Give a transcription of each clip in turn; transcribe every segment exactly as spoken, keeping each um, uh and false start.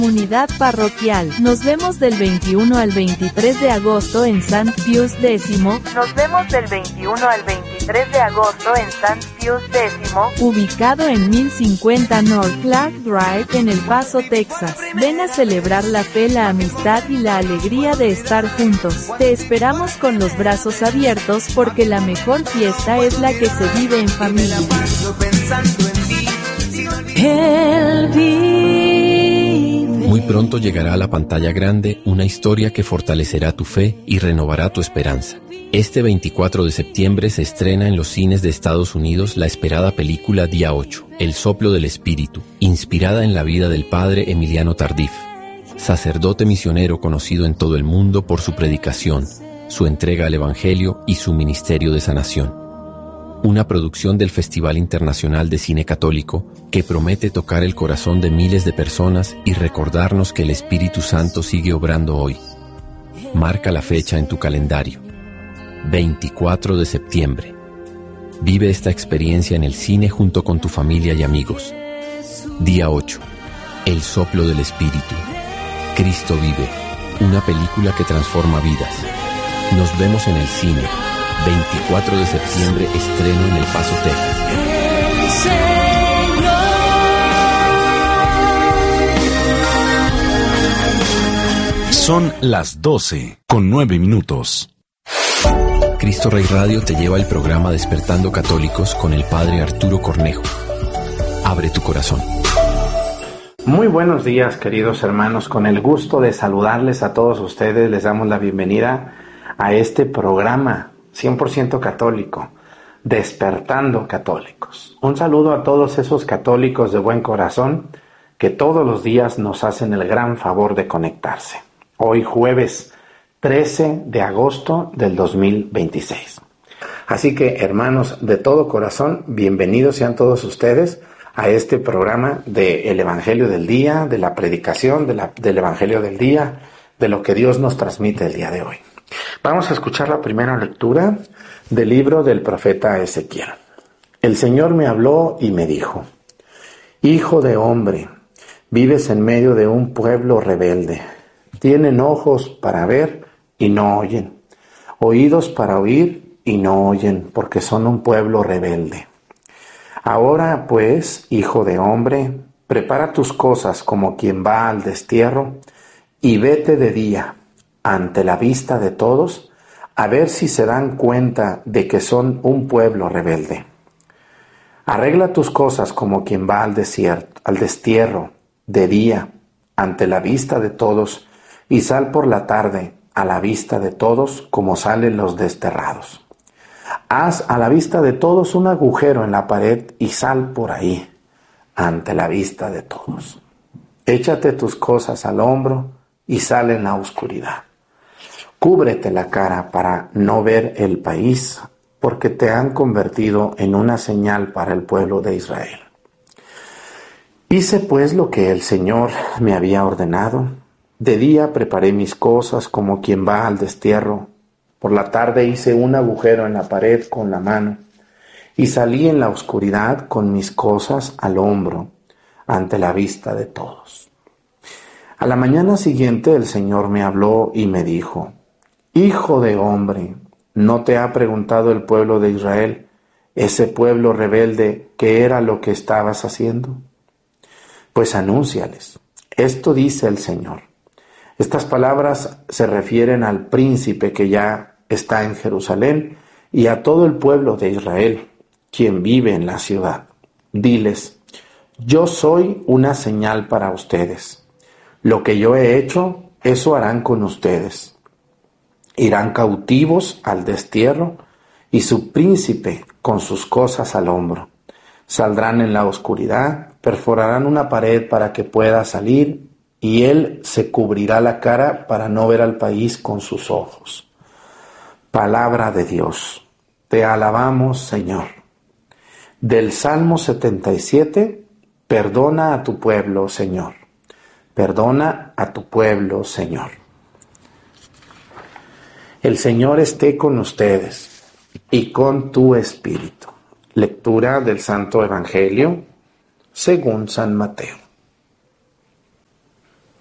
Unidad parroquial. Nos vemos del veintiuno al veintitrés de agosto en San Pius X. Nos vemos del veintiuno al veintitrés de agosto en San Pius X. Ubicado en mil cincuenta North Clark Drive en El Paso, Texas. Ven a celebrar la fe, la amistad y la alegría de estar juntos. Te esperamos con los brazos abiertos porque la mejor fiesta es la que se vive en familia. Él vive. Muy pronto llegará a la pantalla grande una historia que fortalecerá tu fe y renovará tu esperanza. Este veinticuatro de septiembre se estrena en los cines de Estados Unidos la esperada película Día ocho, El soplo del espíritu, inspirada en la vida del padre Emiliano Tardif, sacerdote misionero conocido en todo el mundo por su predicación, su entrega al Evangelio y su ministerio de sanación. Una producción del Festival Internacional de Cine Católico que promete tocar el corazón de miles de personas y recordarnos que el Espíritu Santo sigue obrando hoy. Marca la fecha en tu calendario. veinticuatro de septiembre. Vive esta experiencia en el cine junto con tu familia y amigos. Día ocho. El soplo del Espíritu. Cristo vive. Una película que transforma vidas. Nos vemos en el cine. veinticuatro de septiembre, estreno en El Paso, Texas. Son las doce con nueve minutos. Cristo Rey Radio te lleva el programa Despertando Católicos con el Padre Arturo Cornejo. Abre tu corazón. Muy buenos días, queridos hermanos. Con el gusto de saludarles a todos ustedes, les damos la bienvenida a este programa cien por ciento católico, Despertando Católicos. Un saludo a todos esos católicos de buen corazón que todos los días nos hacen el gran favor de conectarse. Hoy jueves trece de agosto del dos mil veintiséis. Así que, hermanos, de todo corazón, bienvenidos sean todos ustedes a este programa del Evangelio del Día, de la predicación de la, del Evangelio del Día, de lo que Dios nos transmite el día de hoy. Vamos a escuchar la primera lectura del libro del profeta Ezequiel. El Señor me habló y me dijo: Hijo de hombre, vives en medio de un pueblo rebelde. Tienen ojos para ver y no oyen, oídos para oír y no oyen, porque son un pueblo rebelde. Ahora pues, hijo de hombre, prepara tus cosas como quien va al destierro y vete de día ante la vista de todos, a ver si se dan cuenta de que son un pueblo rebelde. Arregla tus cosas como quien va al desierto, al destierro, de día, ante la vista de todos, y sal por la tarde, a la vista de todos, como salen los desterrados. Haz a la vista de todos un agujero en la pared y sal por ahí, ante la vista de todos. Échate tus cosas al hombro y sal en la oscuridad. Cúbrete la cara para no ver el país, porque te han convertido en una señal para el pueblo de Israel. Hice pues lo que el Señor me había ordenado. De día preparé mis cosas como quien va al destierro. Por la tarde hice un agujero en la pared con la mano y salí en la oscuridad con mis cosas al hombro, ante la vista de todos. A la mañana siguiente el Señor me habló y me dijo: Hijo de hombre, ¿no te ha preguntado el pueblo de Israel, ese pueblo rebelde, qué era lo que estabas haciendo? Pues anúnciales, esto dice el Señor. Estas palabras se refieren al príncipe que ya está en Jerusalén y a todo el pueblo de Israel, quien vive en la ciudad. Diles: yo soy una señal para ustedes. Lo que yo he hecho, eso harán con ustedes. Irán cautivos al destierro y su príncipe con sus cosas al hombro. Saldrán en la oscuridad, perforarán una pared para que pueda salir y él se cubrirá la cara para no ver al país con sus ojos. Palabra de Dios. Te alabamos, Señor. Del Salmo setenta y siete, perdona a tu pueblo, Señor. Perdona a tu pueblo, Señor. El Señor esté con ustedes y con tu espíritu. Lectura del Santo Evangelio según San Mateo.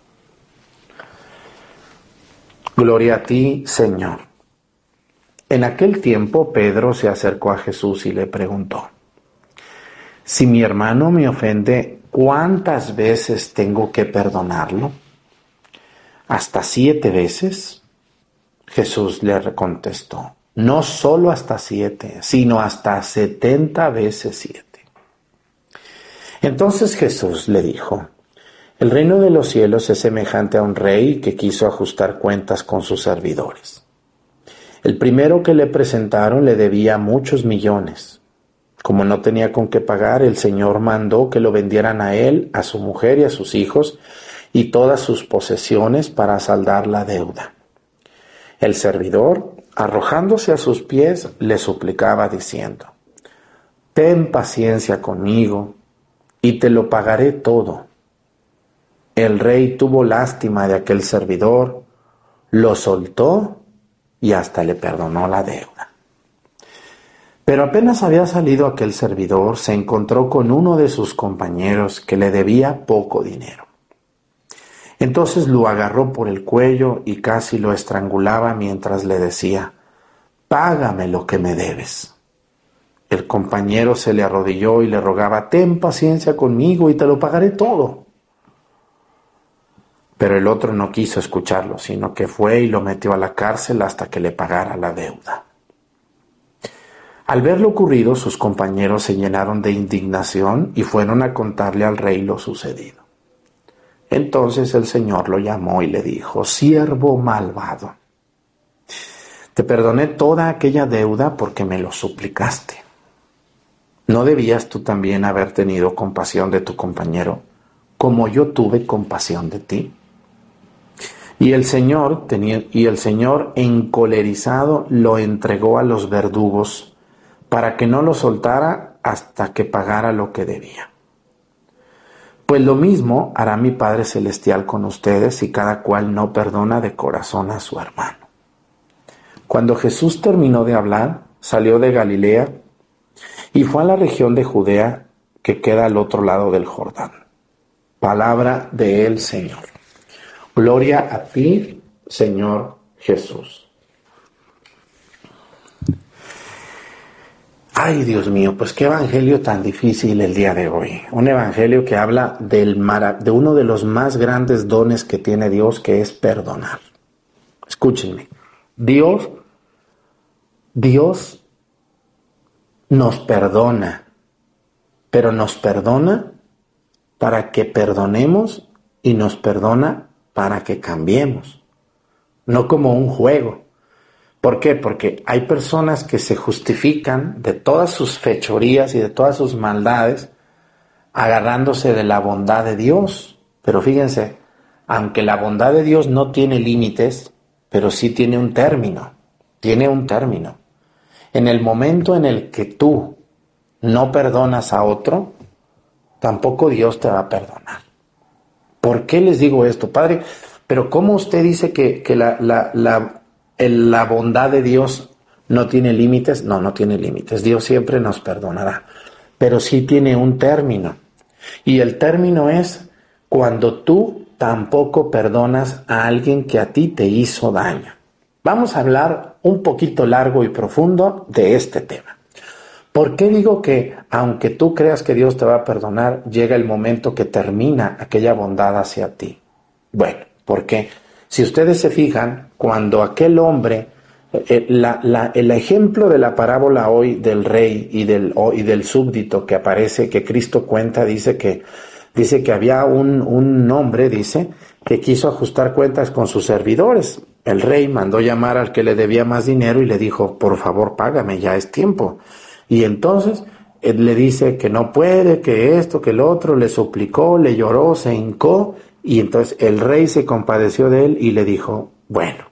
Gloria a ti, Señor. En aquel tiempo Pedro se acercó a Jesús y le preguntó: si mi hermano me ofende, ¿cuántas veces tengo que perdonarlo? ¿Hasta siete veces? Jesús le contestó: no solo hasta siete, sino hasta setenta veces siete. Entonces Jesús le dijo: el reino de los cielos es semejante a un rey que quiso ajustar cuentas con sus servidores. El primero que le presentaron le debía muchos millones. Como no tenía con qué pagar, el Señor mandó que lo vendieran a él, a su mujer y a sus hijos y todas sus posesiones para saldar la deuda. El servidor, arrojándose a sus pies, le suplicaba diciendo: ten paciencia conmigo y te lo pagaré todo. El rey tuvo lástima de aquel servidor, lo soltó y hasta le perdonó la deuda. Pero apenas había salido aquel servidor, se encontró con uno de sus compañeros que le debía poco dinero. Entonces lo agarró por el cuello y casi lo estrangulaba mientras le decía: págame lo que me debes. El compañero se le arrodilló y le rogaba: ten paciencia conmigo y te lo pagaré todo. Pero el otro no quiso escucharlo, sino que fue y lo metió a la cárcel hasta que le pagara la deuda. Al ver lo ocurrido, sus compañeros se llenaron de indignación y fueron a contarle al rey lo sucedido. Entonces el Señor lo llamó y le dijo: siervo malvado, te perdoné toda aquella deuda porque me lo suplicaste. ¿No debías tú también haber tenido compasión de tu compañero, como yo tuve compasión de ti? Y el Señor, tenía, y el Señor encolerizado lo entregó a los verdugos para que no lo soltara hasta que pagara lo que debía. Pues lo mismo hará mi Padre Celestial con ustedes si cada cual no perdona de corazón a su hermano. Cuando Jesús terminó de hablar, salió de Galilea y fue a la región de Judea que queda al otro lado del Jordán. Palabra del Señor. Gloria a ti, Señor Jesús. Ay, Dios mío, pues qué evangelio tan difícil el día de hoy. Un evangelio que habla del mara, de uno de los más grandes dones que tiene Dios, que es perdonar. Escúchenme. Dios, Dios nos perdona, pero nos perdona para que perdonemos y nos perdona para que cambiemos, no como un juego. ¿Por qué? Porque hay personas que se justifican de todas sus fechorías y de todas sus maldades agarrándose de la bondad de Dios. Pero fíjense, aunque la bondad de Dios no tiene límites, pero sí tiene un término, tiene un término. En el momento en el que tú no perdonas a otro, tampoco Dios te va a perdonar. ¿Por qué les digo esto, Padre? Pero ¿cómo usted dice que, que la, la, la, el, la bondad de Dios no tiene límites? No, no tiene límites. Dios siempre nos perdonará. Pero sí tiene un término. Y el término es cuando tú tampoco perdonas a alguien que a ti te hizo daño. Vamos a hablar un poquito largo y profundo de este tema. ¿Por qué digo que aunque tú creas que Dios te va a perdonar, llega el momento que termina aquella bondad hacia ti? Bueno, porque si ustedes se fijan, cuando aquel hombre, eh, la, la, el ejemplo de la parábola hoy del rey y del, oh, y del súbdito que aparece, que Cristo cuenta, dice que, dice que había un, un hombre, dice, que quiso ajustar cuentas con sus servidores. El rey mandó llamar al que le debía más dinero y le dijo: por favor, págame, ya es tiempo. Y entonces él le dice que no puede, que esto, que el otro, le suplicó, le lloró, se hincó, y entonces el rey se compadeció de él y le dijo, bueno,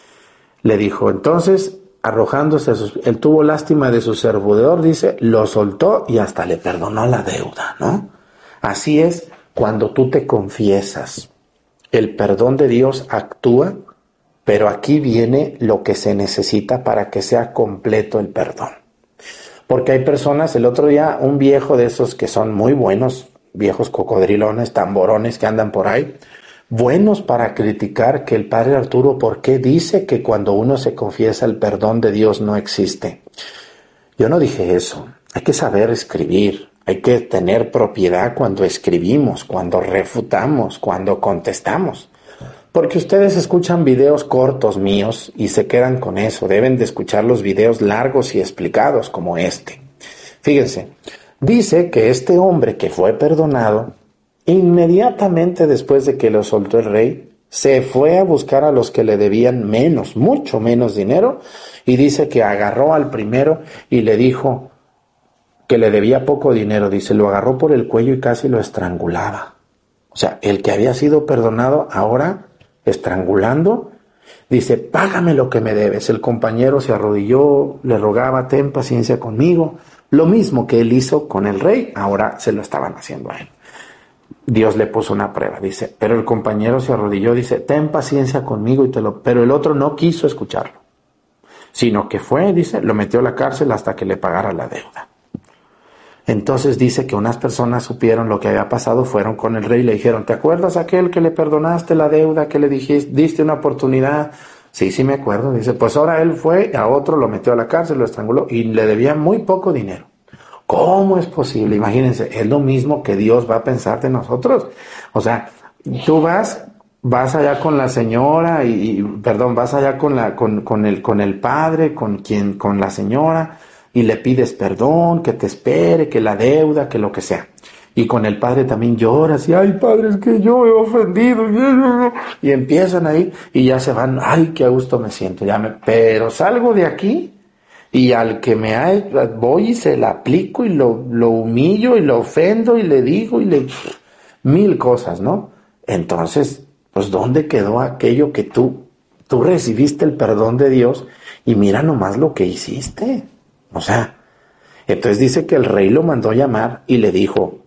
le dijo, entonces, arrojándose a sus, él tuvo lástima de su servidor, dice, lo soltó y hasta le perdonó la deuda, ¿no? Así es cuando tú te confiesas. El perdón de Dios actúa, pero aquí viene lo que se necesita para que sea completo el perdón. Porque hay personas, el otro día un viejo de esos que son muy buenos, viejos cocodrilones, tamborones que andan por ahí, buenos para criticar que el padre Arturo, ¿por qué dice que cuando uno se confiesa el perdón de Dios no existe? Yo no dije eso. Hay que saber escribir, hay que tener propiedad cuando escribimos, cuando refutamos, cuando contestamos. Porque ustedes escuchan videos cortos míos y se quedan con eso. Deben de escuchar los videos largos y explicados como este. Fíjense, dice que este hombre que fue perdonado, inmediatamente después de que lo soltó el rey, se fue a buscar a los que le debían menos, mucho menos dinero, y dice que agarró al primero y le dijo que le debía poco dinero. Dice, lo agarró por el cuello y casi lo estrangulaba. O sea, el que había sido perdonado ahora estrangulando, dice, págame lo que me debes. El compañero se arrodilló, le rogaba, ten paciencia conmigo. Lo mismo que él hizo con el rey, ahora se lo estaban haciendo a él. Dios le puso una prueba, dice, pero el compañero se arrodilló, dice, ten paciencia conmigo, y te lo... pero el otro no quiso escucharlo, sino que fue, dice, lo metió a la cárcel hasta que le pagara la deuda. Entonces dice que unas personas supieron lo que había pasado, fueron con el rey y le dijeron, ¿te acuerdas aquel que le perdonaste la deuda, que le dijiste, diste una oportunidad? Sí, sí me acuerdo. Dice, pues ahora él fue, a otro lo metió a la cárcel, lo estranguló y le debía muy poco dinero. ¿Cómo es posible? Imagínense, es lo mismo que Dios va a pensar de nosotros. O sea, tú vas, vas allá con la señora y, y perdón, vas allá con la, con, con el, con el padre, con quien, con la señora, y le pides perdón, que te espere, que la deuda, que lo que sea. Y con el padre también lloras y, ay, padre, es que yo he ofendido. Y empiezan ahí y ya se van, ay, qué a gusto me siento. Ya me... Pero salgo de aquí y al que me ha, voy y se la aplico y lo, lo humillo y lo ofendo y le digo y le... Mil cosas, ¿no? Entonces, pues, ¿dónde quedó aquello que tú, tú recibiste el perdón de Dios y mira nomás lo que hiciste? O sea, entonces dice que el rey lo mandó llamar y le dijo,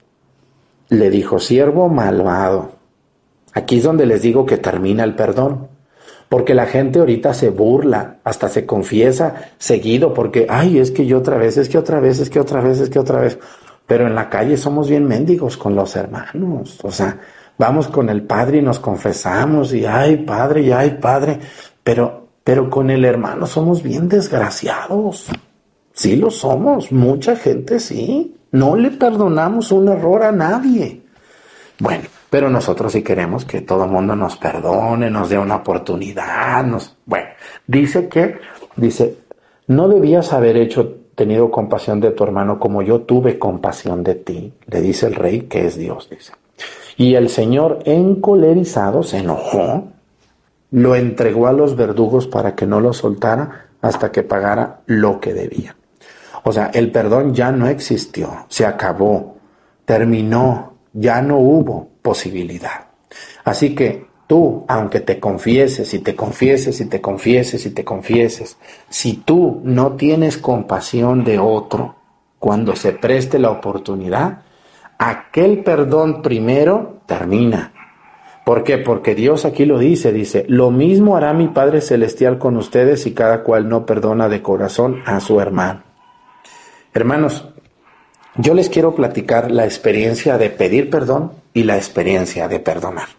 le dijo, siervo malvado. Aquí es donde les digo que termina el perdón. Porque la gente ahorita se burla, hasta se confiesa seguido, porque, ay, es que yo otra vez, es que otra vez, es que otra vez, es que otra vez. Pero en la calle somos bien mendigos con los hermanos. O sea, vamos con el padre y nos confesamos y, ay, padre, y ay, padre. Pero, pero con el hermano somos bien desgraciados. Sí lo somos, mucha gente sí. No le perdonamos un error a nadie. Bueno, pero nosotros sí queremos que todo el mundo nos perdone, nos dé una oportunidad. Nos... Bueno, dice que, dice, no debías haber hecho, tenido compasión de tu hermano como yo tuve compasión de ti. Le dice el rey que es Dios, dice. Y el Señor, encolerizado, se enojó, lo entregó a los verdugos para que no lo soltara hasta que pagara lo que debía. O sea, el perdón ya no existió, se acabó, terminó, ya no hubo posibilidad. Así que tú, aunque te confieses y te confieses y te confieses y te confieses, si tú no tienes compasión de otro cuando se preste la oportunidad, aquel perdón primero termina. ¿Por qué? Porque Dios aquí lo dice, dice, lo mismo hará mi Padre Celestial con ustedes si cada cual no perdona de corazón a su hermano. Hermanos, yo les quiero platicar la experiencia de pedir perdón y la experiencia de perdonar.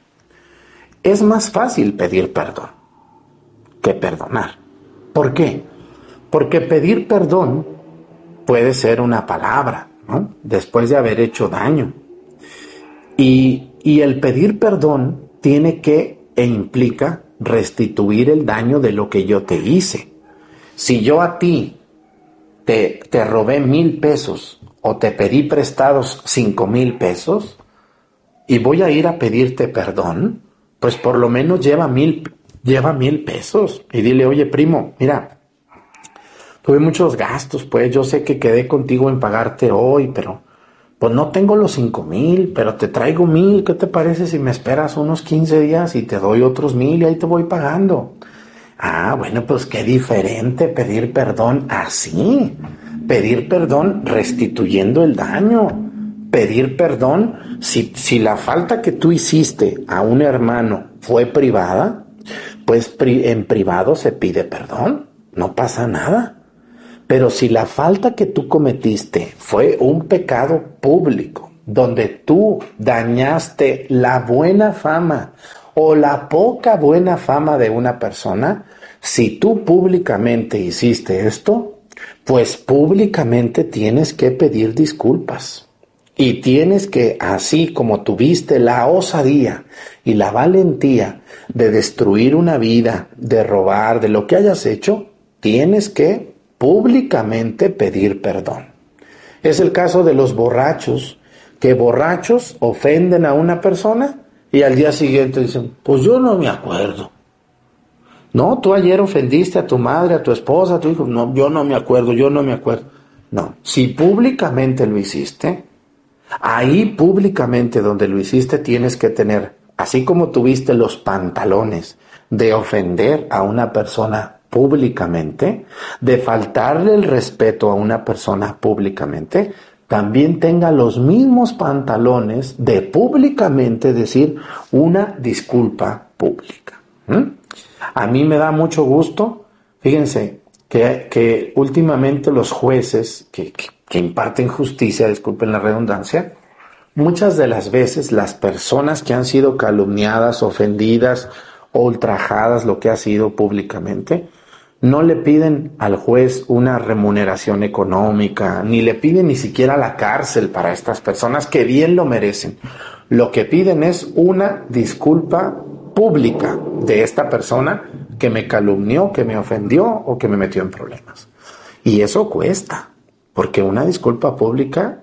Es más fácil pedir perdón que perdonar. ¿Por qué? Porque pedir perdón puede ser una palabra, ¿no? Después de haber hecho daño. Y, y el pedir perdón tiene que e implica restituir el daño de lo que yo te hice. Si yo a ti te, te robé mil pesos o te pedí prestados cinco mil pesos y voy a ir a pedirte perdón, pues por lo menos lleva mil, lleva mil pesos y dile, oye primo, mira, tuve muchos gastos, pues yo sé que quedé contigo en pagarte hoy, pero pues no tengo los cinco mil, pero te traigo mil, ¿qué te parece si me esperas unos quince días y te doy otros mil y ahí te voy pagando? Ah, bueno, pues qué diferente pedir perdón así, pedir perdón restituyendo el daño, pedir perdón si, si la falta que tú hiciste a un hermano fue privada, pues pri, en privado se pide perdón, no pasa nada. Pero si la falta que tú cometiste fue un pecado público, donde tú dañaste la buena fama o la poca buena fama de una persona, si tú públicamente hiciste esto, pues públicamente tienes que pedir disculpas. Y tienes que, así como tuviste la osadía y la valentía de destruir una vida, de robar, de lo que hayas hecho, tienes que públicamente pedir perdón. Es el caso de los borrachos, que borrachos ofenden a una persona y al día siguiente dicen, pues yo no me acuerdo. No, tú ayer ofendiste a tu madre, a tu esposa, a tu hijo. No, yo no me acuerdo, yo no me acuerdo. No, si públicamente lo hiciste, ahí públicamente donde lo hiciste tienes que tener, así como tuviste los pantalones de ofender a una persona públicamente, de faltarle el respeto a una persona públicamente, también tenga los mismos pantalones de públicamente decir una disculpa pública. ¿Mm? A mí me da mucho gusto, fíjense, que, que últimamente los jueces que, que, que imparten justicia, disculpen la redundancia, muchas de las veces las personas que han sido calumniadas, ofendidas, ultrajadas, lo que ha sido públicamente, no le piden al juez una remuneración económica, ni le piden ni siquiera la cárcel para estas personas que bien lo merecen. Lo que piden es una disculpa pública de esta persona que me calumnió, que me ofendió o que me metió en problemas. Y eso cuesta, porque una disculpa pública,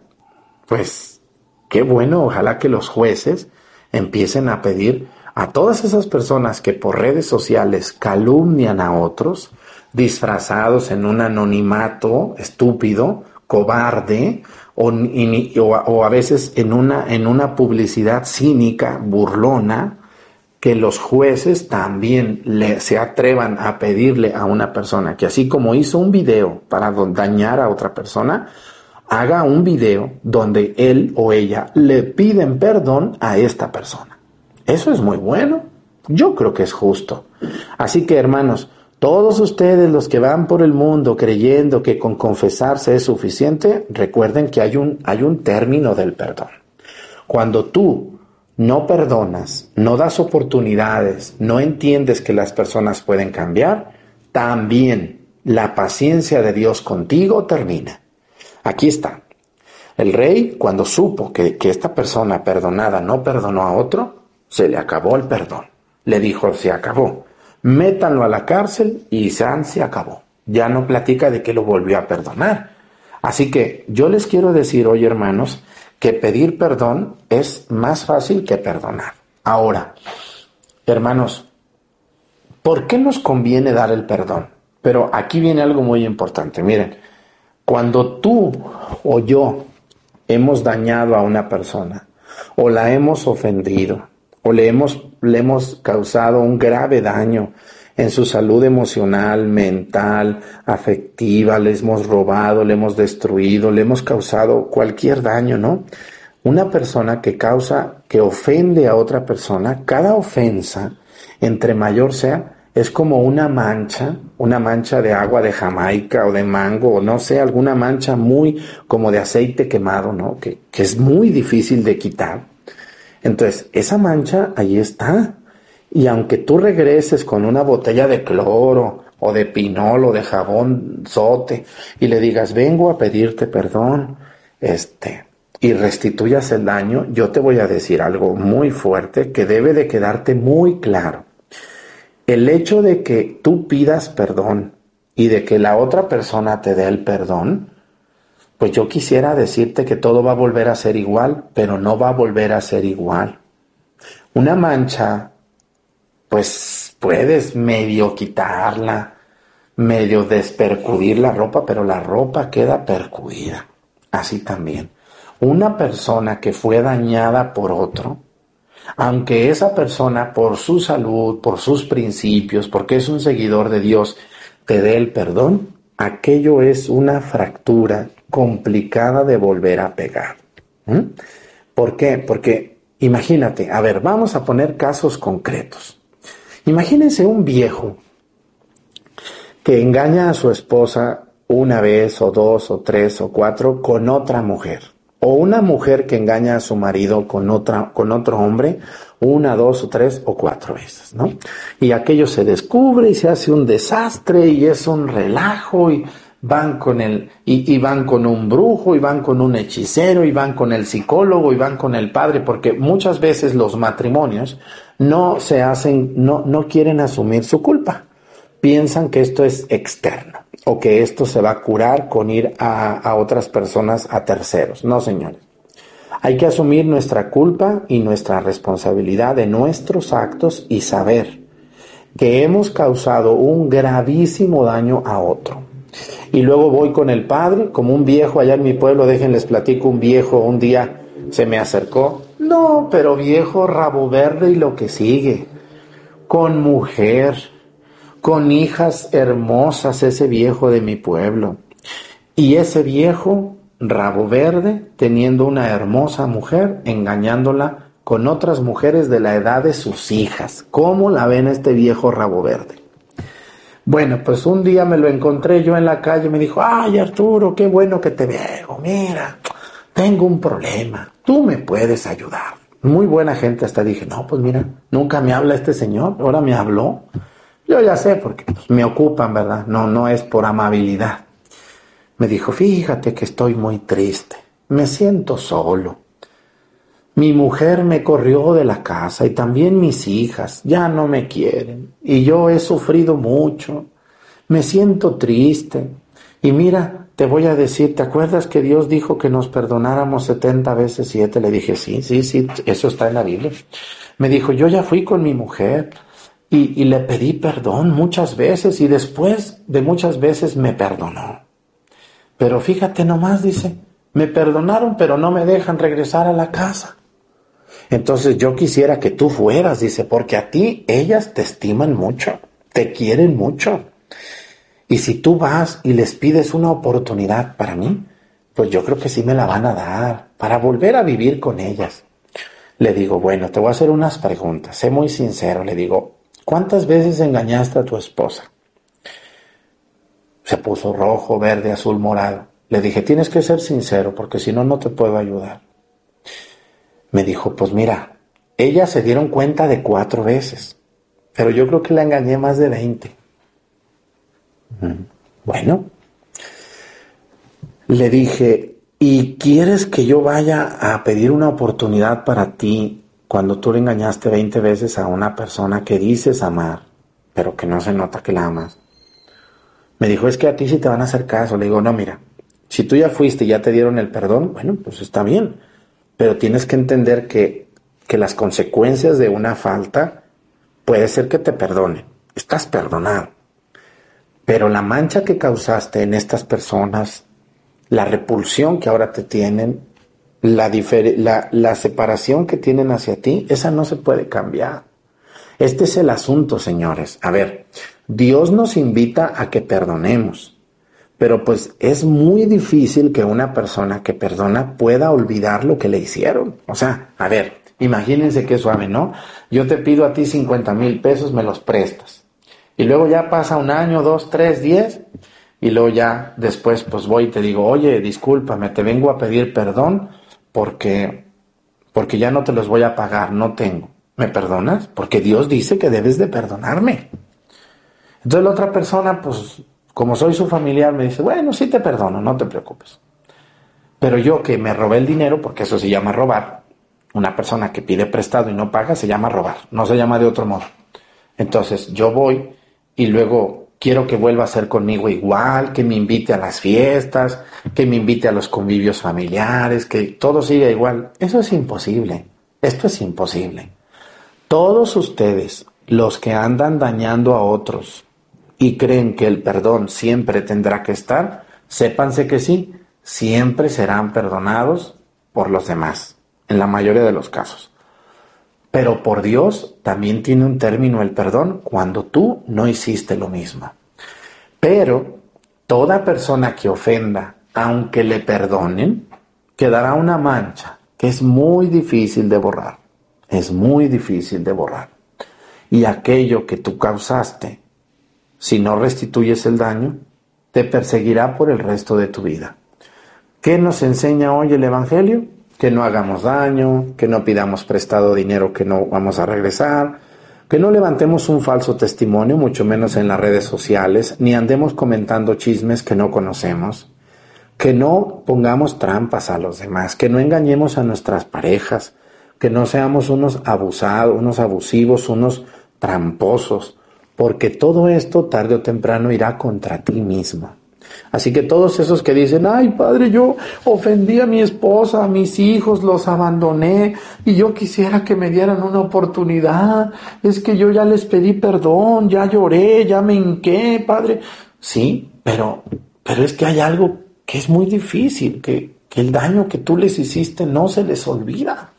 pues qué bueno, ojalá que los jueces empiecen a pedir a todas esas personas que por redes sociales calumnian a otros, disfrazados en un anonimato estúpido, cobarde, o, y, o, o a veces en una, en una publicidad cínica, burlona, que los jueces también le, se atrevan a pedirle a una persona que así como hizo un video para dañar a otra persona, haga un video donde él o ella le piden perdón a esta persona. Eso es muy bueno. Yo creo que es justo. Así que, hermanos, todos ustedes los que van por el mundo creyendo que con confesarse es suficiente, recuerden que hay un, hay un término del perdón. Cuando tú no perdonas, no das oportunidades, no entiendes que las personas pueden cambiar, también la paciencia de Dios contigo termina. Aquí está. El rey, cuando supo que, que esta persona perdonada no perdonó a otro, se le acabó el perdón. Le dijo, se acabó. Métanlo a la cárcel y San se acabó. Ya no platica de que lo volvió a perdonar. Así que yo les quiero decir hoy, hermanos, que pedir perdón es más fácil que perdonar. Ahora, hermanos, ¿por qué nos conviene dar el perdón? Pero aquí viene algo muy importante. Miren, cuando tú o yo hemos dañado a una persona, o la hemos ofendido, o le hemos, le hemos causado un grave daño en su salud emocional, mental, afectiva, le hemos robado, le hemos destruido, le hemos causado cualquier daño, ¿no? Una persona que causa, que ofende a otra persona, cada ofensa, entre mayor sea, es como una mancha, una mancha de agua de Jamaica o de mango, o no sé, alguna mancha muy como de aceite quemado, ¿no? Que, que es muy difícil de quitar. Entonces, esa mancha ahí está. Y aunque tú regreses con una botella de cloro o de pinol o de jabón zote y le digas, vengo a pedirte perdón, este, y restituyas el daño, yo te voy a decir algo muy fuerte que debe de quedarte muy claro. El hecho de que tú pidas perdón y de que la otra persona te dé el perdón, pues yo quisiera decirte que todo va a volver a ser igual, pero no va a volver a ser igual. Una mancha, pues puedes medio quitarla, medio despercudir la ropa, pero la ropa queda percudida. Así también. Una persona que fue dañada por otro, aunque esa persona por su salud, por sus principios, porque es un seguidor de Dios, te dé el perdón, aquello es una fractura complicada de volver a pegar. ¿Mm? ¿Por qué? Porque imagínate, a ver, vamos a poner casos concretos. Imagínense un viejo que engaña a su esposa una vez o dos o tres o cuatro con otra mujer. O una mujer que engaña a su marido con otra, con otro hombre, una, dos o tres o cuatro veces, ¿no? Y aquello se descubre y se hace un desastre y es un relajo y van con el, y, y van con un brujo y van con un hechicero y van con el psicólogo y van con el padre, porque muchas veces los matrimonios no se hacen, no, no quieren asumir su culpa. Piensan que esto es externo o que esto se va a curar con ir a, a otras personas, a terceros. No, señores. Hay que asumir nuestra culpa y nuestra responsabilidad de nuestros actos y saber que hemos causado un gravísimo daño a otro. Y luego voy con el padre, como un viejo allá en mi pueblo, déjenles platico, un viejo un día se me acercó. No, pero viejo rabo verde y lo que sigue. Con mujer, con hijas hermosas, ese viejo de mi pueblo. Y ese viejo rabo verde teniendo una hermosa mujer, engañándola con otras mujeres de la edad de sus hijas. ¿Cómo la ven este viejo rabo verde? Bueno, pues un día me lo encontré yo en la calle y me dijo, ay Arturo, qué bueno que te veo, mira, tengo un problema, tú me puedes ayudar. Muy buena gente, hasta dije, no, pues mira, nunca me habla este señor, ahora me habló. Yo ya sé, porque pues, me ocupan, ¿verdad? No, no es por amabilidad. Me dijo, fíjate que estoy muy triste, me siento solo. Mi mujer me corrió de la casa y también mis hijas ya no me quieren y yo he sufrido mucho, me siento triste. Y mira, te voy a decir, ¿te acuerdas que Dios dijo que nos perdonáramos setenta veces siete? Le dije, sí, sí, sí, eso está en la Biblia. Me dijo, yo ya fui con mi mujer y, y le pedí perdón muchas veces y después de muchas veces me perdonó. Pero fíjate nomás, dice, me perdonaron pero no me dejan regresar a la casa. Entonces yo quisiera que tú fueras, dice, porque a ti ellas te estiman mucho, te quieren mucho. Y si tú vas y les pides una oportunidad para mí, pues yo creo que sí me la van a dar para volver a vivir con ellas. Le digo, bueno, te voy a hacer unas preguntas, sé muy sincero. Le digo, ¿cuántas veces engañaste a tu esposa? Se puso rojo, verde, azul, morado. Le dije, tienes que ser sincero porque si no, no te puedo ayudar. Me dijo, pues mira, ellas se dieron cuenta de cuatro veces, pero yo creo que la engañé más de veinte. Bueno, le dije, ¿y quieres que yo vaya a pedir una oportunidad para ti cuando tú le engañaste veinte veces a una persona que dices amar, pero que no se nota que la amas? Me dijo, es que a ti sí te van a hacer caso. Le digo, no, mira, si tú ya fuiste y ya te dieron el perdón, bueno, pues está bien. Pero tienes que entender que, que las consecuencias de una falta puede ser que te perdonen. Estás perdonado. Pero la mancha que causaste en estas personas, la repulsión que ahora te tienen, la, difer- la, la separación que tienen hacia ti, esa no se puede cambiar. Este es el asunto, señores. A ver, Dios nos invita a que perdonemos. Pero pues es muy difícil que una persona que perdona pueda olvidar lo que le hicieron. O sea, a ver, imagínense qué suave, ¿no? Yo te pido a ti cincuenta mil pesos, me los prestas. Y luego ya pasa un año, dos, tres, diez. Y luego ya después pues voy y te digo, oye, discúlpame, te vengo a pedir perdón porque, porque ya no te los voy a pagar, no tengo. ¿Me perdonas? Porque Dios dice que debes de perdonarme. Entonces la otra persona pues... como soy su familiar, me dice, bueno, sí te perdono, no te preocupes. Pero yo que me robé el dinero, porque eso se llama robar, una persona que pide prestado y no paga se llama robar, no se llama de otro modo. Entonces yo voy y luego quiero que vuelva a ser conmigo igual, que me invite a las fiestas, que me invite a los convivios familiares, que todo siga igual. Eso es imposible, esto es imposible. Todos ustedes, los que andan dañando a otros, y creen que el perdón siempre tendrá que estar, sépanse que sí, siempre serán perdonados por los demás, en la mayoría de los casos. Pero por Dios también tiene un término el perdón cuando tú no hiciste lo mismo. Pero toda persona que ofenda, aunque le perdonen, quedará una mancha que es muy difícil de borrar. Es muy difícil de borrar. Y aquello que tú causaste, si no restituyes el daño, te perseguirá por el resto de tu vida. ¿Qué nos enseña hoy el Evangelio? Que no hagamos daño, que no pidamos prestado dinero que no vamos a regresar, que no levantemos un falso testimonio, mucho menos en las redes sociales, ni andemos comentando chismes que no conocemos, que no pongamos trampas a los demás, que no engañemos a nuestras parejas, que no seamos unos abusados, unos abusivos, unos tramposos, porque todo esto tarde o temprano irá contra ti mismo. Así que todos esos que dicen, ay padre, yo ofendí a mi esposa, a mis hijos, los abandoné y yo quisiera que me dieran una oportunidad, es que yo ya les pedí perdón, ya lloré, ya me hinqué, padre. Sí, pero, pero es que hay algo que es muy difícil, que, que el daño que tú les hiciste no se les olvida,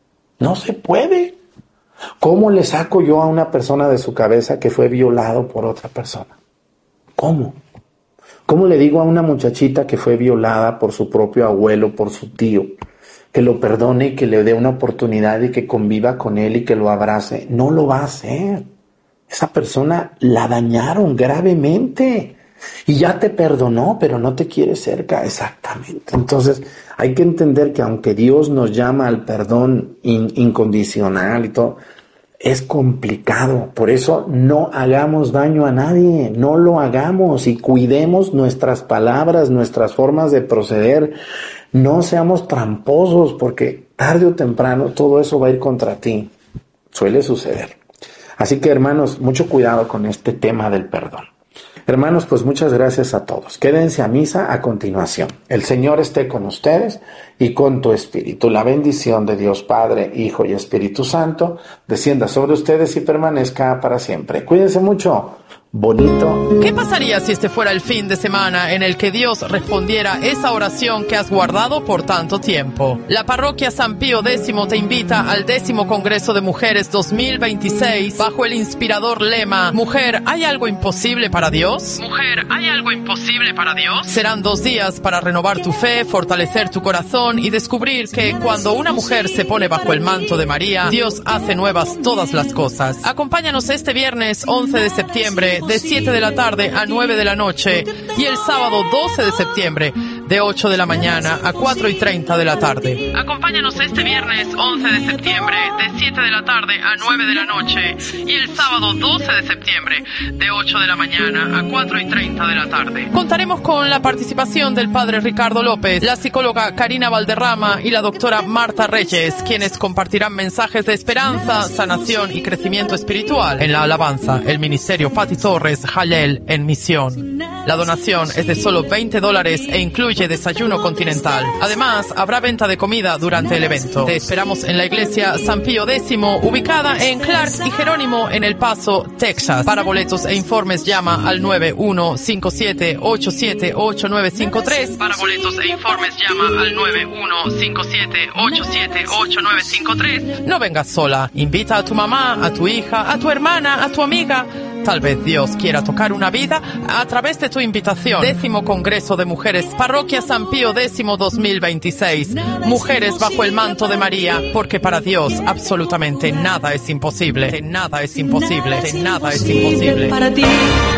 no se puede. ¿Cómo le saco yo a una persona de su cabeza que fue violado por otra persona? ¿Cómo? ¿Cómo le digo a una muchachita que fue violada por su propio abuelo, por su tío, que lo perdone y que le dé una oportunidad y que conviva con él y que lo abrace? No lo va a hacer. Esa persona la dañaron gravemente y ya te perdonó, pero no te quiere cerca. Exactamente. Entonces hay que entender que aunque Dios nos llama al perdón in- incondicional y todo, es complicado. Por eso no hagamos daño a nadie, no lo hagamos y cuidemos nuestras palabras, nuestras formas de proceder. No seamos tramposos porque tarde o temprano todo eso va a ir contra ti. Suele suceder. Así que hermanos, mucho cuidado con este tema del perdón. Hermanos, pues muchas gracias a todos. Quédense a misa a continuación. El Señor esté con ustedes y con tu espíritu. La bendición de Dios Padre, Hijo y Espíritu Santo descienda sobre ustedes y permanezca para siempre. Cuídense mucho. Bonito. ¿Qué pasaría si este fuera el fin de semana en el que Dios respondiera esa oración que has guardado por tanto tiempo? La parroquia San Pío X te invita al décimo Congreso de Mujeres dos mil veintiséis bajo el inspirador lema Mujer, ¿hay algo imposible para Dios? Mujer, ¿hay algo imposible para Dios? Serán dos días para renovar tu fe, fortalecer tu corazón y descubrir que cuando una mujer se pone bajo el manto de María, Dios hace nuevas todas las cosas. Acompáñanos este viernes once de septiembre de siete de la tarde a nueve de la noche y el sábado doce de septiembre de ocho de la mañana a cuatro y treinta de la tarde. Acompáñanos este viernes once de septiembre de siete de la tarde a nueve de la noche y el sábado doce de septiembre de ocho de la mañana a cuatro y treinta de la tarde. Contaremos con la participación del padre Ricardo López, la psicóloga Karina Valderrama y la doctora Marta Reyes, quienes compartirán mensajes de esperanza, sanación y crecimiento espiritual en la alabanza, el ministerio Pati Torres Jalel en misión. La donación es de solo veinte dólares e incluye desayuno continental. Además, habrá venta de comida durante el evento. Te esperamos en la iglesia San Pío X, ubicada en Clark y Jerónimo en El Paso, Texas. Para boletos e informes llama al nueve uno cinco siete ocho siete ocho nueve cinco tres. Para boletos e informes llama al nueve uno cinco siete ocho siete ocho nueve cinco tres. No vengas sola. Invita a tu mamá, a tu hija, a tu hermana, a tu amiga. Tal vez Dios quiera tocar una vida a través de tu invitación. Décimo Congreso de Mujeres, Parroquia San Pío X dos mil veintiséis. Mujeres bajo el manto de María, porque para Dios absolutamente nada es imposible. Nada es imposible. Nada es imposible. Para ti.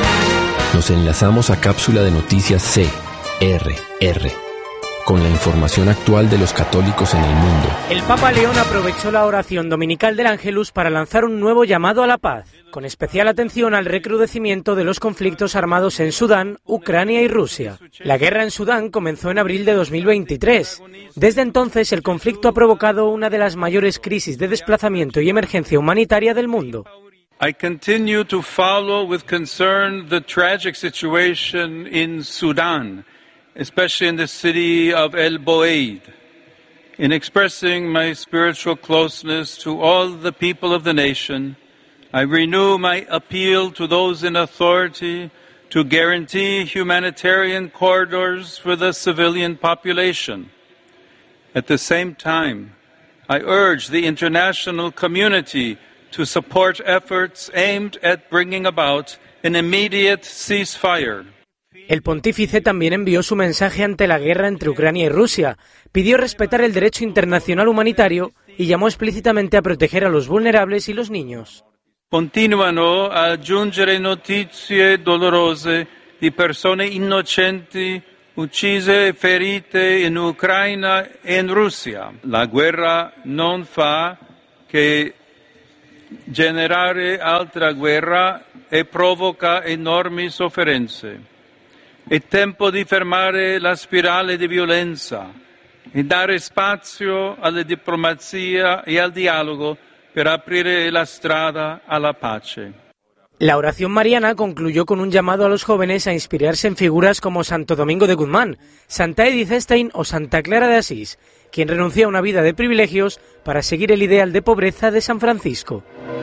Nos enlazamos a cápsula de noticias C R R con la información actual de los católicos en el mundo. El Papa León aprovechó la oración dominical del Ángelus para lanzar un nuevo llamado a la paz, con especial atención al recrudecimiento de los conflictos armados en Sudán, Ucrania y Rusia. La guerra en Sudán comenzó en abril de dos mil veintitrés. Desde entonces, el conflicto ha provocado una de las mayores crisis de desplazamiento y emergencia humanitaria del mundo. I continue to follow with concern the tragic situation in Sudan, especially in the city of El Boeid. In expressing my spiritual closeness to all the people of the nation, I renew my appeal to those in authority to guarantee humanitarian corridors for the civilian population. At the same time, I urge the international community to support efforts aimed at bringing about an immediate ceasefire. El pontífice también envió su mensaje ante la guerra entre Ucrania y Rusia, pidió respetar el derecho internacional humanitario y llamó explícitamente a proteger a los vulnerables y los niños. Continuano a giungere notizie dolorose di persone innocenti uccise e ferite in Ucraina e in Russia. La guerra non fa che generare altra guerra e provoca enormi sofferenze. È tempo di fermare la spirale di violenza e dare spazio alla diplomazia e al dialogo per aprire la strada alla pace. La oración mariana concluyó con un llamado a los jóvenes a inspirarse en figuras como Santo Domingo de Guzmán, Santa Edith Stein o Santa Clara de Asís, quien renunció a una vida de privilegios para seguir el ideal de pobreza de San Francisco.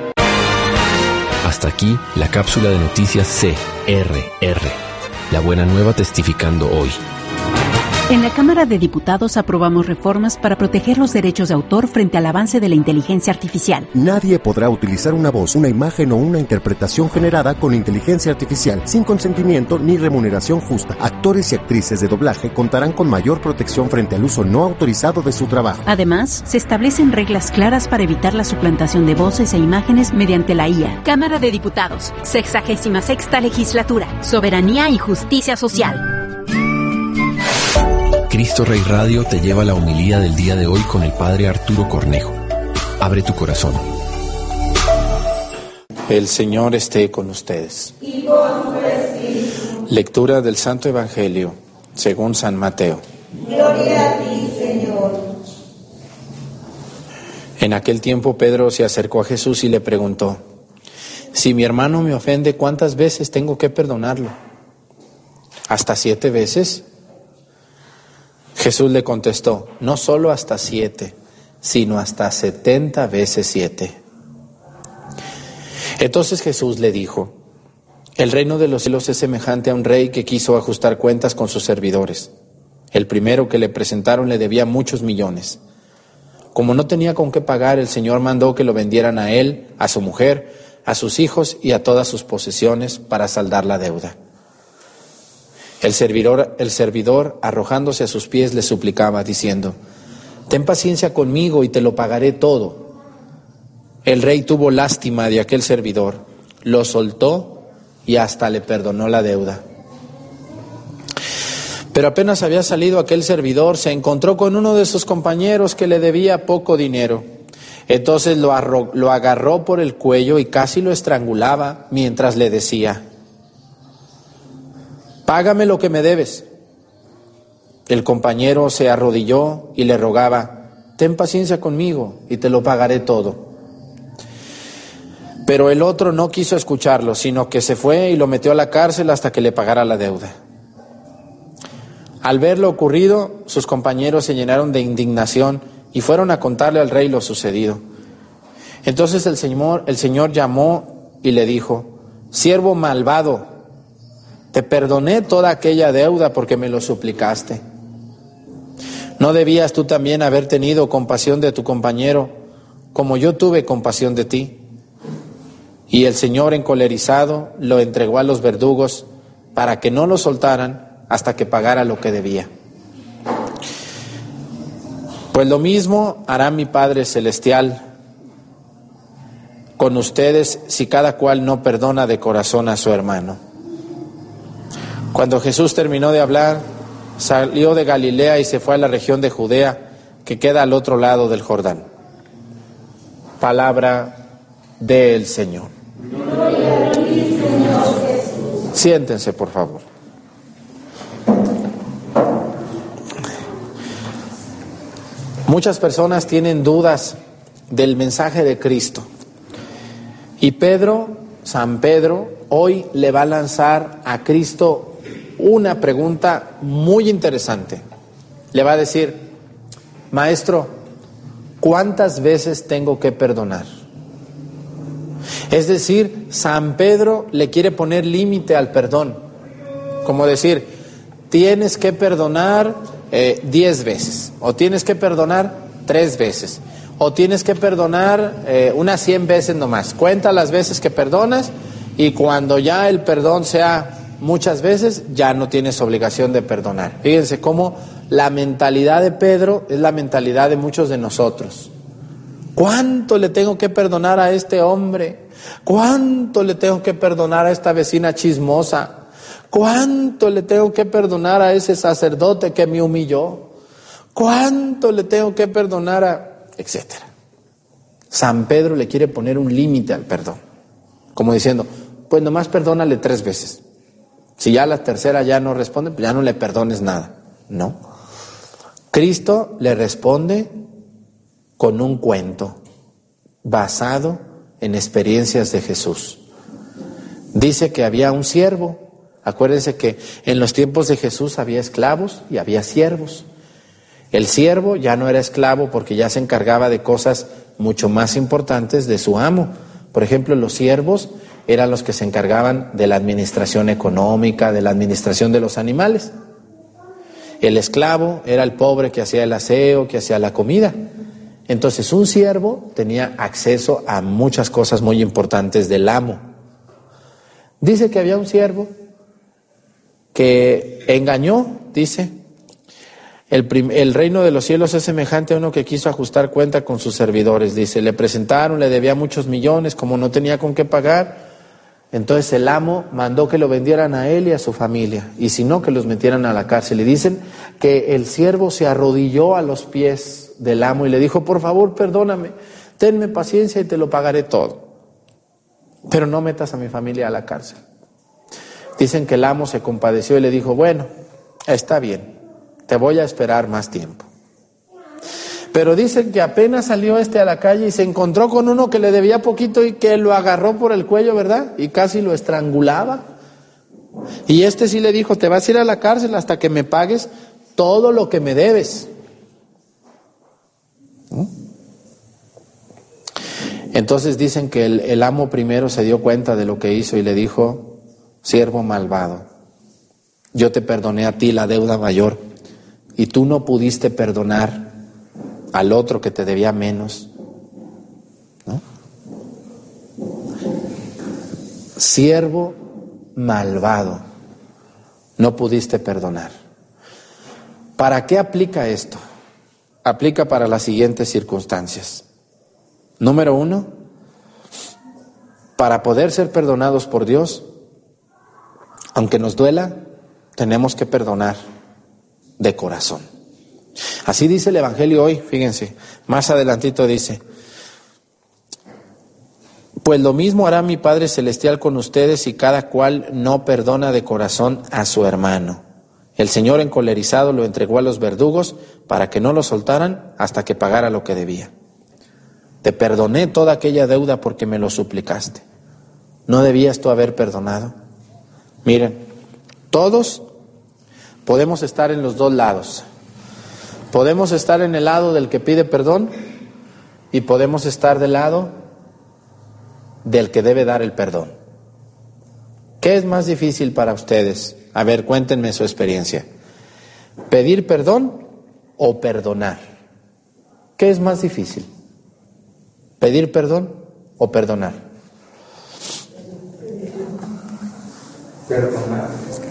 Hasta aquí la cápsula de noticias C R R. La buena nueva testificando hoy. En la Cámara de Diputados aprobamos reformas para proteger los derechos de autor frente al avance de la inteligencia artificial. Nadie podrá utilizar una voz, una imagen o una interpretación generada con inteligencia artificial sin consentimiento ni remuneración justa. Actores y actrices de doblaje contarán con mayor protección frente al uso no autorizado de su trabajo. Además, se establecen reglas claras para evitar la suplantación de voces e imágenes mediante la I A. Cámara de Diputados, sexagésima sexta legislatura, soberanía y justicia social. Cristo Rey Radio te lleva la homilía del día de hoy con el Padre Arturo Cornejo. Abre tu corazón. El Señor esté con ustedes. Y con tu espíritu. Lectura del Santo Evangelio según San Mateo. Gloria a ti, Señor. En aquel tiempo Pedro se acercó a Jesús y le preguntó: si mi hermano me ofende, ¿cuántas veces tengo que perdonarlo? ¿Hasta siete veces? Jesús le contestó: no solo hasta siete, sino hasta setenta veces siete. Entonces Jesús le dijo: el reino de los cielos es semejante a un rey que quiso ajustar cuentas con sus servidores. El primero que le presentaron le debía muchos millones. Como no tenía con qué pagar, el Señor mandó que lo vendieran a él, a su mujer, a sus hijos y a todas sus posesiones para saldar la deuda. El servidor, el servidor, arrojándose a sus pies, le suplicaba, diciendo: ten paciencia conmigo y te lo pagaré todo. El rey tuvo lástima de aquel servidor, lo soltó y hasta le perdonó la deuda. Pero apenas había salido aquel servidor, se encontró con uno de sus compañeros que le debía poco dinero. Entonces lo, arro, lo agarró por el cuello y casi lo estrangulaba mientras le decía: págame lo que me debes. El compañero se arrodilló y le rogaba: ten paciencia conmigo y te lo pagaré todo. Pero el otro no quiso escucharlo, sino que se fue y lo metió a la cárcel hasta que le pagara la deuda. Al ver lo ocurrido, sus compañeros se llenaron de indignación y fueron a contarle al rey lo sucedido. Entonces el Señor, el Señor llamó y le dijo: siervo malvado, te perdoné toda aquella deuda porque me lo suplicaste. ¿No debías tú también haber tenido compasión de tu compañero, como yo tuve compasión de ti? Y el Señor, encolerizado, lo entregó a los verdugos para que no lo soltaran hasta que pagara lo que debía. Pues lo mismo hará mi Padre Celestial con ustedes si cada cual no perdona de corazón a su hermano. Cuando Jesús terminó de hablar, salió de Galilea y se fue a la región de Judea, que queda al otro lado del Jordán. Palabra del Señor. Gloria a ti, Señor Jesús. Siéntense, por favor. Muchas personas tienen dudas del mensaje de Cristo. Y Pedro, San Pedro, hoy le va a lanzar a Cristo una pregunta muy interesante. Le va a decir: maestro, ¿cuántas veces tengo que perdonar? Es decir, San Pedro le quiere poner límite al perdón. Como decir, tienes que perdonar eh, diez veces, o tienes que perdonar tres veces, o tienes que perdonar eh, unas cien veces nomás. Cuenta las veces que perdonas y cuando ya el perdón sea muchas veces, ya no tienes obligación de perdonar. Fíjense cómo la mentalidad de Pedro es la mentalidad de muchos de nosotros. ¿Cuánto le tengo que perdonar a este hombre? ¿Cuánto le tengo que perdonar a esta vecina chismosa? ¿Cuánto le tengo que perdonar a ese sacerdote que me humilló? ¿Cuánto le tengo que perdonar a...? Etcétera. San Pedro le quiere poner un límite al perdón. Como diciendo, pues nomás perdónale tres veces. Si ya la tercera ya no responde, pues ya no le perdones nada. No. Cristo le responde con un cuento basado en experiencias de Jesús. Dice que había un siervo. Acuérdense que en los tiempos de Jesús había esclavos y había siervos. El siervo ya no era esclavo porque ya se encargaba de cosas mucho más importantes de su amo. Por ejemplo, los siervos eran los que se encargaban de la administración económica, de la administración de los animales. El esclavo era el pobre que hacía el aseo, que hacía la comida. Entonces, un siervo tenía acceso a muchas cosas muy importantes del amo. Dice que había un siervo que engañó, dice, el, prim, el reino de los cielos es semejante a uno que quiso ajustar cuenta con sus servidores. Dice, le presentaron, le debía muchos millones, como no tenía con qué pagar, entonces el amo mandó que lo vendieran a él y a su familia, y si no, que los metieran a la cárcel. Y dicen que el siervo se arrodilló a los pies del amo y le dijo, por favor, perdóname, tenme paciencia y te lo pagaré todo, pero no metas a mi familia a la cárcel. Dicen que el amo se compadeció y le dijo, bueno, está bien, te voy a esperar más tiempo. Pero dicen que apenas salió este a la calle y se encontró con uno que le debía poquito y que lo agarró por el cuello, ¿verdad? Y casi lo estrangulaba. Y este sí le dijo, te vas a ir a la cárcel hasta que me pagues todo lo que me debes. ¿Mm? Entonces dicen que el, el amo primero se dio cuenta de lo que hizo y le dijo, siervo malvado, yo te perdoné a ti la deuda mayor y tú no pudiste perdonar al otro que te debía menos, ¿no? Siervo malvado, no pudiste perdonar. ¿Para qué aplica esto? Aplica para las siguientes circunstancias. Número uno, para poder ser perdonados por Dios, aunque nos duela, tenemos que perdonar de corazón. Así dice el Evangelio hoy, fíjense, más adelantito dice, pues lo mismo hará mi Padre Celestial con ustedes si cada cual no perdona de corazón a su hermano. El Señor encolerizado lo entregó a los verdugos para que no lo soltaran hasta que pagara lo que debía. Te perdoné toda aquella deuda porque me lo suplicaste. ¿No debías tú haber perdonado? Miren, todos podemos estar en los dos lados. Podemos estar en el lado del que pide perdón y podemos estar del lado del que debe dar el perdón. ¿Qué es más difícil para ustedes? A ver, cuéntenme su experiencia. ¿Pedir perdón o perdonar? ¿Qué es más difícil? ¿Pedir perdón o perdonar? Perdonar.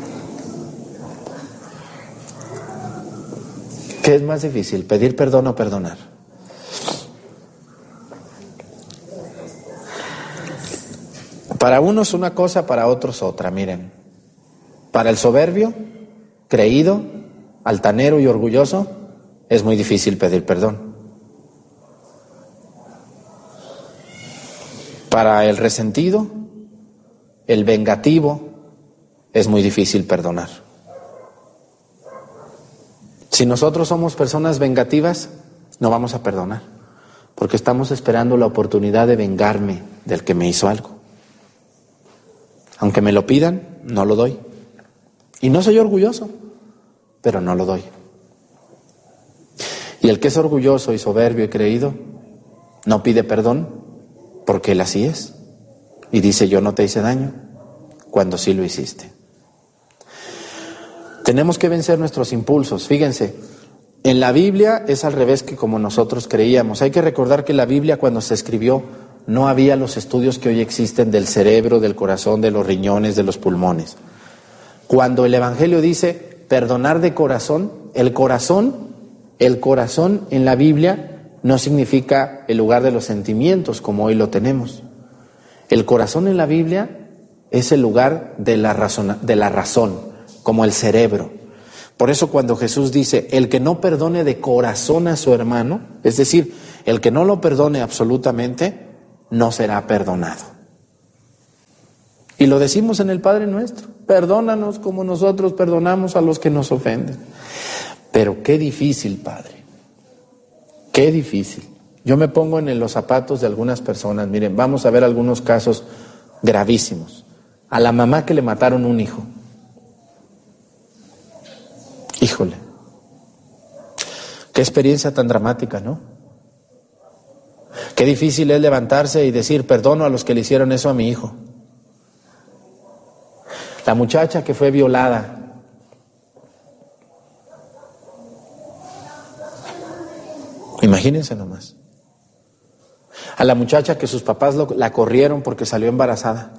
¿Qué es más difícil? ¿Pedir perdón o perdonar? Para unos una cosa, para otros otra, miren. Para el soberbio, creído, altanero y orgulloso, es muy difícil pedir perdón. Para el resentido, el vengativo, es muy difícil perdonar. Si nosotros somos personas vengativas, no vamos a perdonar, porque estamos esperando la oportunidad de vengarme del que me hizo algo. Aunque me lo pidan, no lo doy. Y no soy orgulloso, pero no lo doy. Y el que es orgulloso y soberbio y creído, no pide perdón, porque él así es. Y dice, yo no te hice daño, cuando sí lo hiciste. Tenemos que vencer nuestros impulsos. Fíjense, en la Biblia es al revés que como nosotros creíamos. Hay que recordar que la Biblia cuando se escribió no había los estudios que hoy existen del cerebro, del corazón, de los riñones, de los pulmones. Cuando el Evangelio dice perdonar de corazón, el corazón, el corazón en la Biblia no significa el lugar de los sentimientos como hoy lo tenemos. El corazón en la Biblia es el lugar de la razón, de la razón, como el cerebro. Por eso cuando Jesús dice, el que no perdone de corazón a su hermano, es decir, el que no lo perdone absolutamente, no será perdonado. Y lo decimos en el Padre Nuestro, perdónanos como nosotros perdonamos a los que nos ofenden. Pero qué difícil, Padre, qué difícil. Yo me pongo en los zapatos de algunas personas. Miren, vamos a ver algunos casos gravísimos. A la mamá que le mataron un hijo. Híjole, qué experiencia tan dramática, ¿no? Qué difícil es levantarse y decir, perdono a los que le hicieron eso a mi hijo. La muchacha que fue violada. Imagínense nomás. A la muchacha que sus papás lo, la corrieron porque salió embarazada.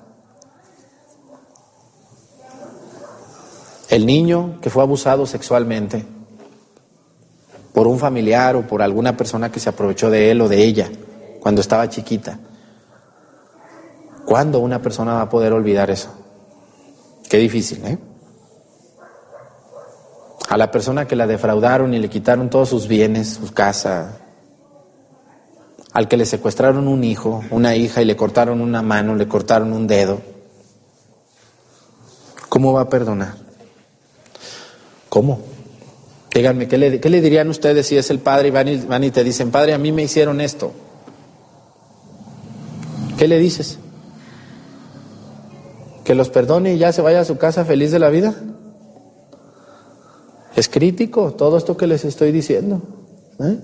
El niño que fue abusado sexualmente por un familiar o por alguna persona que se aprovechó de él o de ella cuando estaba chiquita. ¿Cuándo una persona va a poder olvidar eso? Qué difícil, ¿eh? A la persona que la defraudaron y le quitaron todos sus bienes, su casa. Al que le secuestraron un hijo, una hija y le cortaron una mano, le cortaron un dedo. ¿Cómo va a perdonar? ¿Cómo? Díganme, ¿qué le, qué le dirían ustedes si es el padre y van, y van y te dicen, padre, a mí me hicieron esto? ¿Qué le dices? ¿Que los perdone y ya se vaya a su casa feliz de la vida? Es crítico todo esto que les estoy diciendo, ¿eh?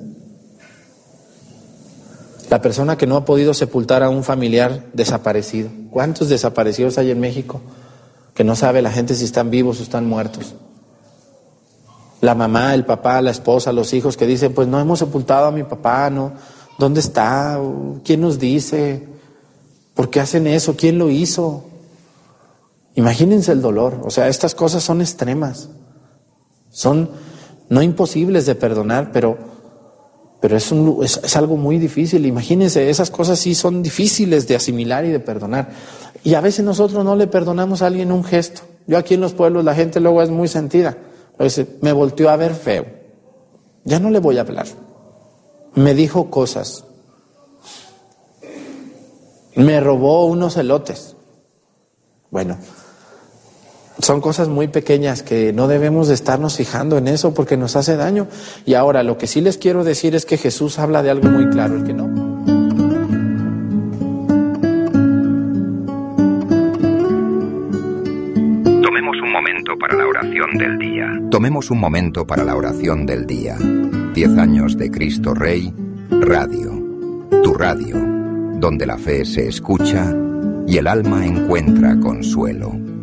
La persona que no ha podido sepultar a un familiar desaparecido. ¿Cuántos desaparecidos hay en México? Que no sabe la gente si están vivos o están muertos. La mamá, el papá, la esposa, los hijos que dicen, pues no hemos sepultado a mi papá, ¿no? ¿Dónde está? ¿Quién nos dice? ¿Por qué hacen eso? ¿Quién lo hizo? Imagínense el dolor. O sea, estas cosas son extremas. Son no imposibles de perdonar, pero, pero es, un, es, es algo muy difícil. Imagínense, esas cosas sí son difíciles de asimilar y de perdonar. Y a veces nosotros no le perdonamos a alguien un gesto. Yo aquí en los pueblos la gente luego es muy sentida. A veces me volteó a ver feo. Ya no le voy a hablar. Me dijo cosas. Me robó unos elotes. Bueno, son cosas muy pequeñas que no debemos de estarnos fijando en eso porque nos hace daño. Y ahora lo que sí les quiero decir es que Jesús habla de algo muy claro, el que no. Tomemos un momento para la oración del día. Tomemos un momento para la oración del día. Diez años de Cristo Rey, Radio. Tu radio, donde la fe se escucha y el alma encuentra consuelo.